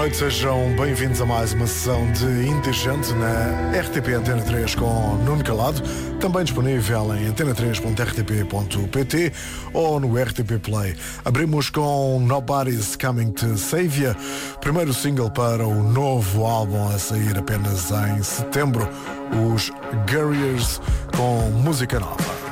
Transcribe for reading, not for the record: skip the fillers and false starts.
noite, sejam bem-vindos a mais uma sessão de Indigente na RTP Antena 3 com Nuno Calado, também disponível em antena3.rtp.pt ou no RTP Play. Abrimos com Nobody's Coming to Save You, primeiro single para o novo álbum a sair apenas em setembro, os Guerriers com música nova.